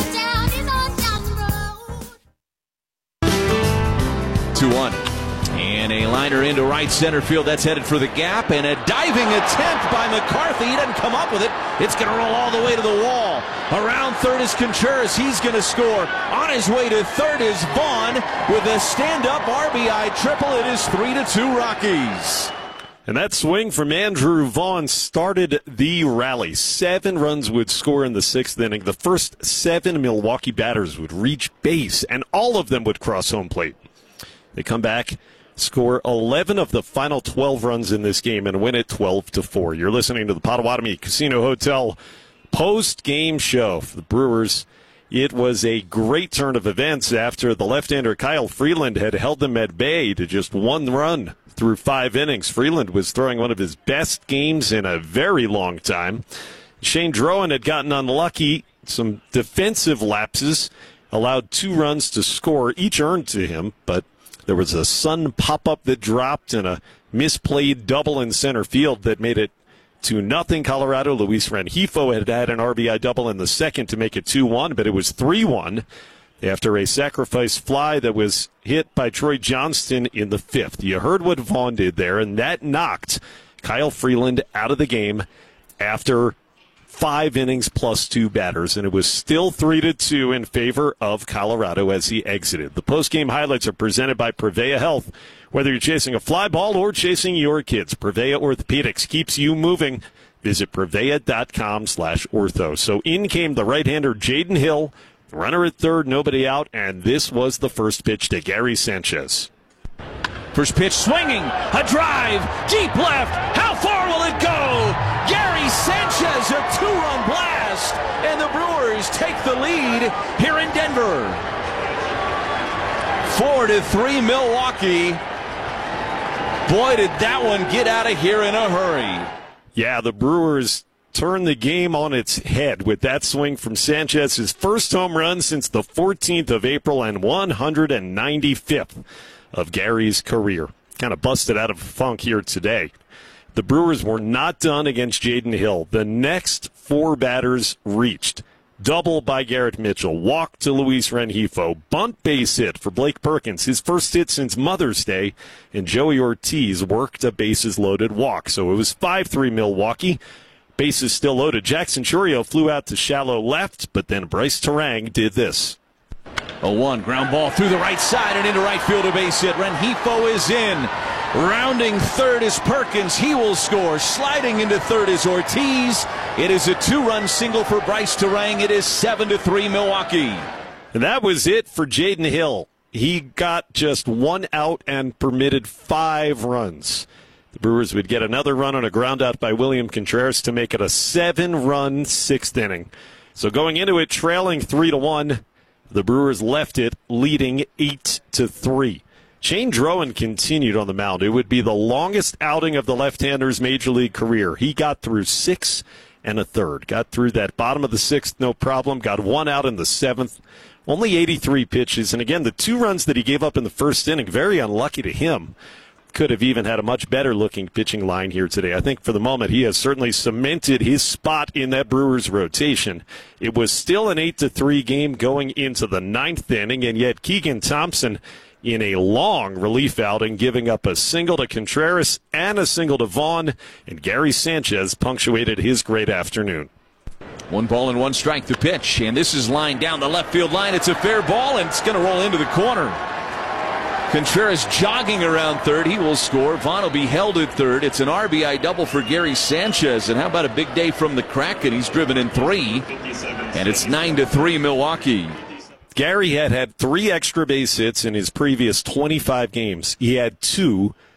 2-1. And a liner into right center field. That's headed for the gap. And a diving attempt by McCarthy. He doesn't come up with it. It's going to roll all the way to the wall. Around third is Contreras. He's going to score. On his way to third is Vaughn with a stand-up RBI triple. It is 3-2 Rockies. And that swing from Andrew Vaughn started the rally. 7 runs would score in the 6th inning. The first 7 Milwaukee batters would reach base, and all of them would cross home plate. They come back, score 11 of the final 12 runs in this game, and win it 12-4. You're listening to the Potawatomi Casino Hotel post-game show for the Brewers. It was a great turn of events after the left-hander Kyle Freeland had held them at bay to just 1 run through 5 innings. Freeland was throwing one of his best games in a very long time. Shane Drowan had gotten unlucky. Some defensive lapses allowed 2 runs to score, each earned to him, but there was a Sun pop-up that dropped and a misplayed double in center field that made it 2-0 Colorado. Luis Rengifo had an RBI double in the second to make it 2-1, but it was 3-1 after a sacrifice fly that was hit by Troy Johnston in the 5th. You heard what Vaughn did there, and that knocked Kyle Freeland out of the game after 5 innings plus 2 batters, and it was still 3-2 in favor of Colorado as he exited. The post-game highlights are presented by Prevea Health. Whether you're chasing a fly ball or chasing your kids, Prevea Orthopedics keeps you moving. Visit Prevea.com/ortho. So in came the right-hander Jaden Hill, runner at third, nobody out, and this was the first pitch to Gary Sanchez. First pitch swinging, a drive, deep left. How far will it go? Gary Sanchez, a 2-run blast, and the Brewers take the lead here in Denver. 4-3 Milwaukee. Boy, did that one get out of here in a hurry. Yeah, the Brewers turned the game on its head with that swing from Sanchez, his first home run since the 14th of April and 195th of Gary's career. Kind of busted out of a funk here today. The Brewers were not done against Jaden Hill. The next 4 batters reached. Double by Garrett Mitchell, walk to Luis Rengifo, bunt base hit for Blake Perkins, his first hit since Mother's Day, and Joey Ortiz worked a bases-loaded walk. So it was 5-3 Milwaukee. Bases still loaded. Jackson Chourio flew out to shallow left, but then Bryce Terang did this. 0-1, ground ball through the right side and into right field, a base hit. Rengifo is in. Rounding third is Perkins. He will score. Sliding into third is Ortiz. It is a 2-run single for Bryce Terang. It is 7-3 Milwaukee. And that was it for Jaden Hill. He got just 1 out and permitted 5 runs. The Brewers would get another run on a ground out by William Contreras to make it a 7-run 6th inning. So going into it, trailing 3-1, the Brewers left it leading 8-3. Shane Drowan continued on the mound. It would be the longest outing of the left-hander's major league career. He got through 6 1/3. Got through that bottom of the 6th, no problem. Got 1 out in the 7th. Only 83 pitches. And again, the 2 runs that he gave up in the first inning, very unlucky to him. Could have even had a much better-looking pitching line here today. I think for the moment he has certainly cemented his spot in that Brewers rotation. It was still an 8-3 game going into the 9th inning, and yet Keegan Thompson in a long relief outing, giving up a single to Contreras and a single to Vaughn, and Gary Sanchez punctuated his great afternoon. 1 ball and 1 strike to pitch, and this is lined down the left field line. It's a fair ball, and it's going to roll into the corner. Contreras jogging around third. He will score. Vaughn will be held at third. It's an RBI double for Gary Sanchez, and how about a big day from the Kraken? He's driven in 3, and it's 9-3 Milwaukee. Gary had 3 extra base hits in his previous 25 games. He had 2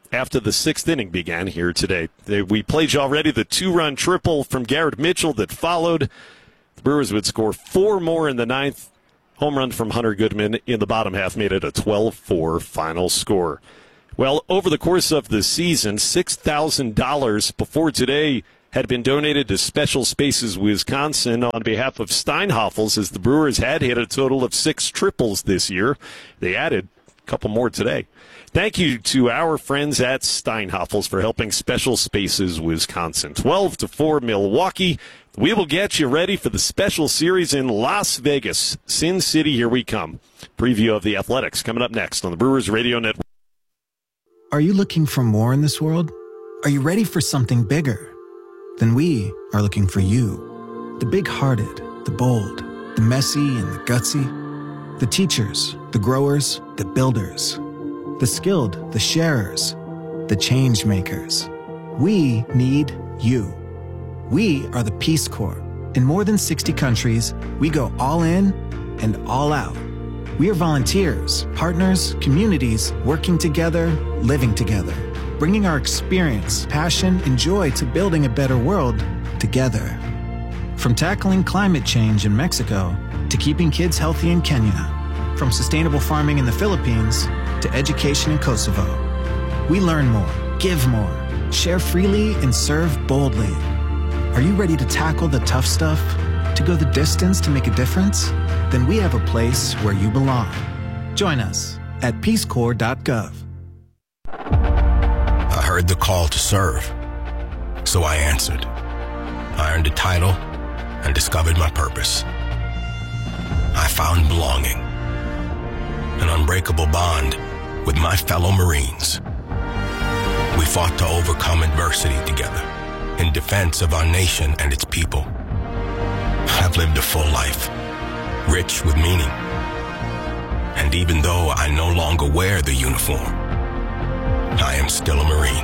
after the 6th inning began here today. We played you already the 2-run triple from Garrett Mitchell that followed. The Brewers would score 4 more in the 9th. Home run from Hunter Goodman in the bottom half made it a 12-4 final score. Well, over the course of the season, $6,000 before today had been donated to Special Spaces Wisconsin on behalf of Steinhoffels, as the Brewers had hit a total of 6 triples this year. They added a couple more today. Thank you to our friends at Steinhoffels for helping Special Spaces Wisconsin. 12-4 Milwaukee. We will get you ready for the special series in Las Vegas. Sin City, here we come. Preview of the Athletics coming up next on the Brewers Radio Network. Are you looking for more in this world? Are you ready for something bigger? Then we are looking for you. The big-hearted, the bold, the messy and the gutsy. The teachers, the growers, the builders. The skilled, the sharers, the change makers. We need you. We are the Peace Corps. In more than 60 countries, we go all in and all out. We are volunteers, partners, communities, working together, living together, bringing our experience, passion, and joy to building a better world together. From tackling climate change in Mexico to keeping kids healthy in Kenya, from sustainable farming in the Philippines to education in Kosovo. We learn more, give more, share freely, and serve boldly. Are you ready to tackle the tough stuff? To go the distance to make a difference? Then we have a place where you belong. Join us at peacecorps.gov. I heard the call to serve, so I answered. I earned a title and discovered my purpose. I found belonging, an unbreakable bond with my fellow Marines. We fought to overcome adversity together in defense of our nation and its people. I've lived a full life, rich with meaning. And even though I no longer wear the uniform, I am still a Marine.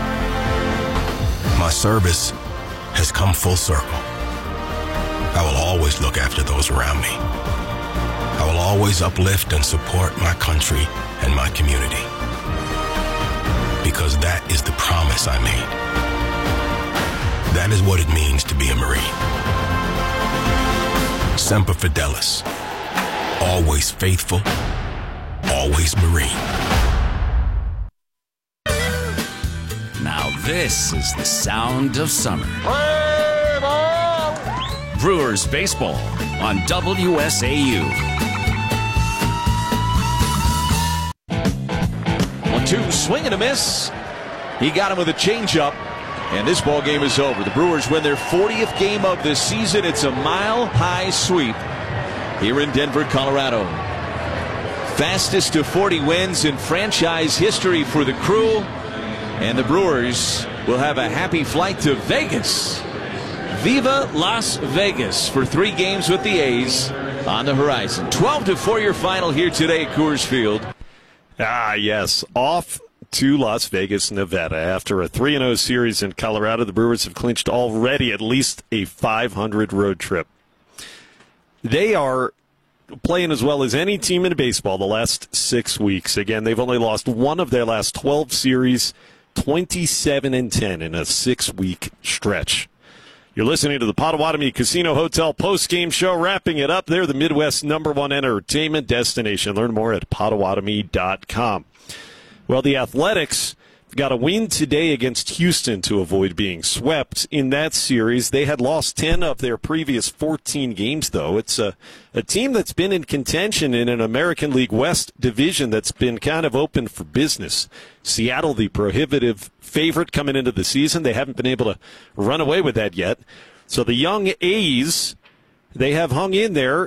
My service has come full circle. I will always look after those around me. I will always uplift and support my country and my community. Because that is the promise I made. That is what it means to be a Marine. Semper Fidelis. Always faithful. Always Marine. Now this is the sound of summer. Brewers baseball on WSAU. 1-2, swing and a miss. He got him with a changeup, and this ball game is over. The Brewers win their 40th game of the season. It's a mile-high sweep here in Denver, Colorado. Fastest to 40 wins in franchise history for the Crew, and the Brewers will have a happy flight to Vegas. Viva Las Vegas for 3 games with the A's on the horizon. 12-4 your final here today at Coors Field. Yes, off to Las Vegas, Nevada. After a 3-0 series in Colorado, the Brewers have clinched already at least a 500 road trip. They are playing as well as any team in baseball the last 6 weeks. Again, they've only lost one of their last 12 series, 27-10 in a 6-week stretch. You're listening to the Potawatomi Casino Hotel post-game show, wrapping it up. They're the Midwest's #1 entertainment destination. Learn more at Potawatomi.com. Well, the Athletics got a win today against Houston to avoid being swept in that series. They had lost 10 of their previous 14 games, though. It's a team that's been in contention in an American League West division that's been kind of open for business. Seattle, the prohibitive favorite coming into the season. They haven't been able to run away with that yet. So the young A's, they have hung in there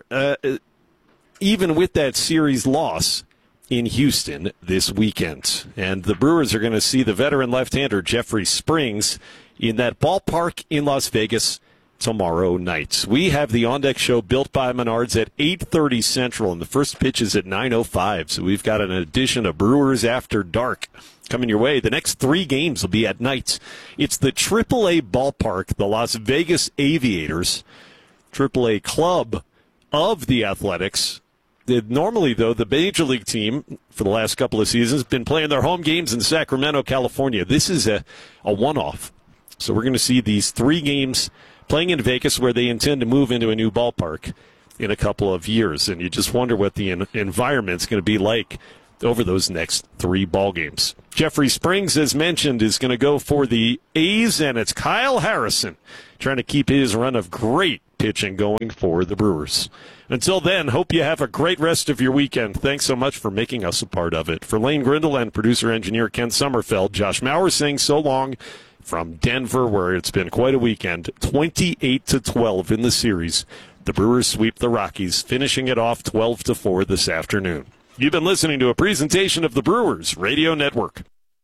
even with that series loss in Houston this weekend. And the Brewers are going to see the veteran left-hander Jeffrey Springs in that ballpark in Las Vegas tomorrow night. We have the On Deck Show built by Menards at 8:30 Central, and the first pitch is at 9:05. So we've got an edition of Brewers After Dark coming your way. The next 3 games will be at night. It's the AAA ballpark, the Las Vegas Aviators, AAA club of the Athletics, Normally, though, the Major League team for the last couple of seasons has been playing their home games in Sacramento, California. This is a one-off. So we're going to see these 3 games playing in Vegas, where they intend to move into a new ballpark in a couple of years. And you just wonder what the environment's going to be like over those next 3 ball games. Jeffrey Springs, as mentioned, is going to go for the A's, and it's Kyle Harrison trying to keep his run of great pitching going for the Brewers. Until then, hope you have a great rest of your weekend. Thanks so much for making us a part of it. For Lane Grindle and producer-engineer Ken Sommerfeld, Josh Maurer saying so long from Denver, where it's been quite a weekend. 28-12 in the series. The Brewers sweep the Rockies, finishing it off 12-4 this afternoon. You've been listening to a presentation of the Brewers Radio Network.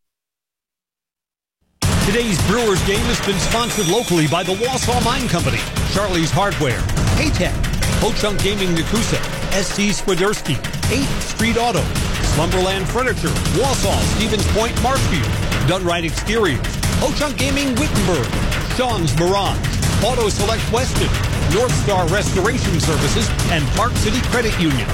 Today's Brewers game has been sponsored locally by the Wausau Mine Company, Charlie's Hardware, Paytech, Ho-Chunk Gaming Nakusa, SC Swiderski, 8th Street Auto, Slumberland Furniture, Wausau, Stevens Point, Marshfield, Dunright Exteriors, Ho-Chunk Gaming Wittenberg, Sean's Mirage, Auto Select Weston, North Star Restoration Services, and Park City Credit Union.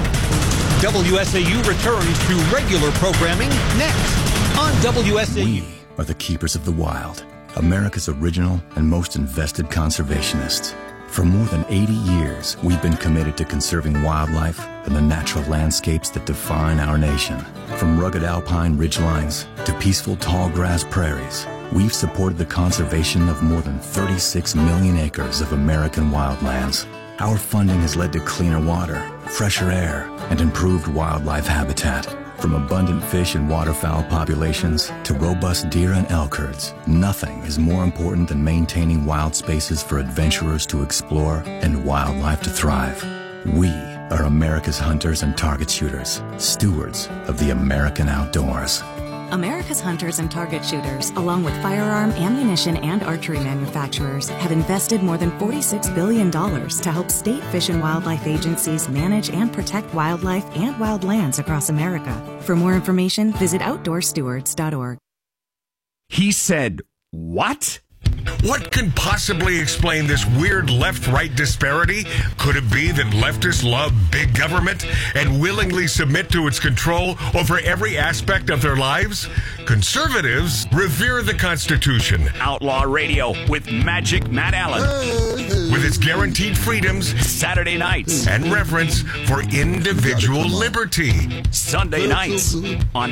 WSAU returns to regular programming next on WSAU. We are the keepers of the wild, America's original and most invested conservationists. For more than 80 years, we've been committed to conserving wildlife and the natural landscapes that define our nation. From rugged alpine ridgelines to peaceful tall grass prairies, we've supported the conservation of more than 36 million acres of American wildlands. Our funding has led to cleaner water, fresher air, and improved wildlife habitat. From abundant fish and waterfowl populations to robust deer and elk herds, nothing is more important than maintaining wild spaces for adventurers to explore and wildlife to thrive. We are America's hunters and target shooters, stewards of the American outdoors. America's hunters and target shooters, along with firearm, ammunition, and archery manufacturers, have invested more than $46 billion to help state fish and wildlife agencies manage and protect wildlife and wildlands across America. For more information, visit OutdoorStewards.org. He said, what? What could possibly explain this weird left-right disparity? Could it be that leftists love big government and willingly submit to its control over every aspect of their lives? Conservatives revere the Constitution. Outlaw Radio with Magic Matt Allen. With its guaranteed freedoms, Saturday nights, and reverence for individual liberty. Sunday nights on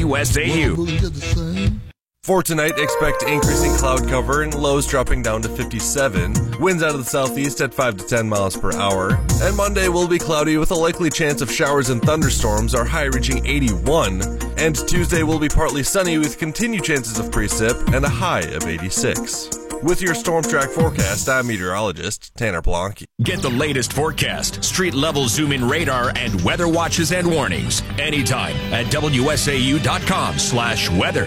WSAU. For tonight, expect increasing cloud cover and lows dropping down to 57. Winds out of the southeast at 5 to 10 miles per hour. And Monday will be cloudy with a likely chance of showers and thunderstorms, our high reaching 81. And Tuesday will be partly sunny with continued chances of precip and a high of 86. With your Storm Track forecast, I'm meteorologist Tanner Blanke. Get the latest forecast, street-level zoom-in radar, and weather watches and warnings anytime at WSAU.com/weather.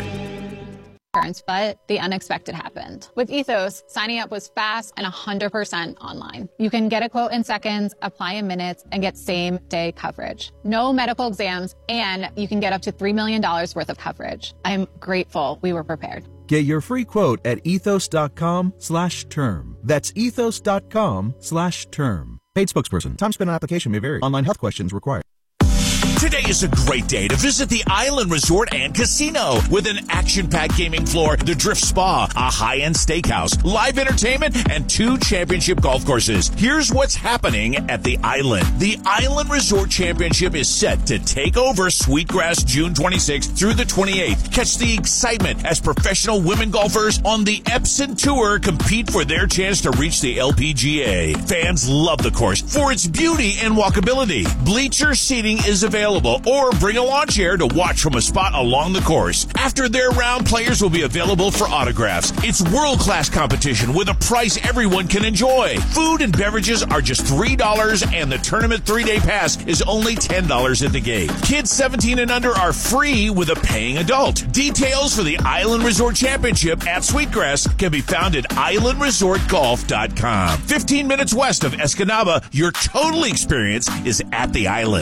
But the unexpected happened. With Ethos, signing up was fast and 100% online. You can get a quote in seconds, apply in minutes, and get same-day coverage. No medical exams, and you can get up to $3 million worth of coverage. I'm grateful we were prepared. Get your free quote at ethos.com/term. That's ethos.com/term. Paid spokesperson. Time spent on application may vary. Online health questions required. Today is a great day to visit the Island Resort and Casino with an action-packed gaming floor, the Drift Spa, a high-end steakhouse, live entertainment, and 2 championship golf courses. Here's what's happening at the Island. The Island Resort Championship is set to take over Sweetgrass June 26th through the 28th. Catch the excitement as professional women golfers on the Epson Tour compete for their chance to reach the LPGA. Fans love the course for its beauty and walkability. Bleacher seating is available, or bring a lawn chair to watch from a spot along the course. After their round, players will be available for autographs. It's world-class competition with a price everyone can enjoy. Food and beverages are just $3, and the tournament 3-day pass is only $10 at the gate. Kids 17 and under are free with a paying adult. Details for the Island Resort Championship at Sweetgrass can be found at islandresortgolf.com. 15 minutes west of Escanaba, your total experience is at the Island.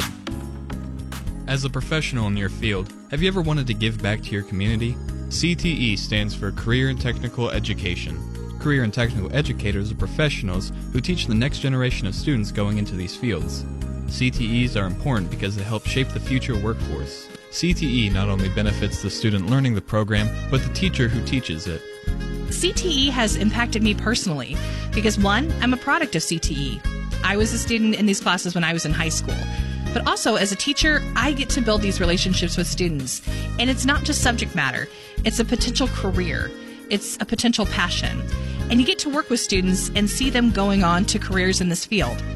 As a professional in your field, have you ever wanted to give back to your community? CTE stands for Career and Technical Education. Career and Technical Educators are professionals who teach the next generation of students going into these fields. CTEs are important because they help shape the future workforce. CTE not only benefits the student learning the program, but the teacher who teaches it. CTE has impacted me personally because, one, I'm a product of CTE. I was a student in these classes when I was in high school. But also, as a teacher, I get to build these relationships with students. And it's not just subject matter. It's a potential career. It's a potential passion. And you get to work with students and see them going on to careers in this field.